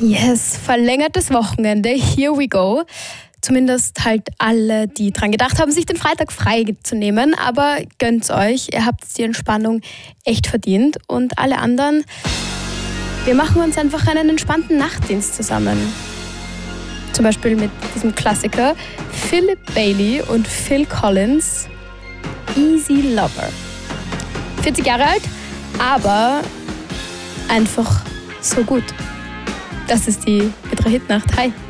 Yes, verlängertes Wochenende, here we go. Zumindest halt alle, die dran gedacht haben, sich den Freitag frei zu nehmen. Aber gönnt's euch, ihr habt die Entspannung echt verdient. Und alle anderen, wir machen uns einfach einen entspannten Nachtdienst zusammen. Zum Beispiel mit diesem Klassiker Philip Bailey und Phil Collins, Easy Lover. 40 Jahre alt, aber einfach so gut. Das ist die Hit-Nacht. Hi.